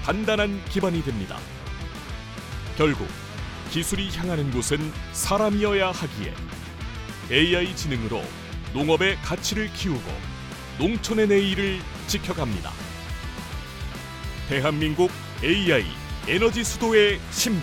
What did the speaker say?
단단한 기반이 됩니다. 결국 기술이 향하는 곳은 사람이어야 하기에 AI 지능으로 농업의 가치를 키우고 농촌의 내일을 지켜갑니다. 대한민국 AI 에너지 수도의 심장